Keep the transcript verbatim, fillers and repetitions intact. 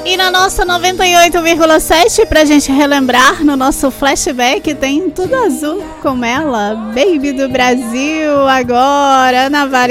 E na nossa noventa e oito vírgula sete, pra gente relembrar, no nosso flashback, tem Tudo Azul com ela, Baby do Brasil, agora, Ana Vale.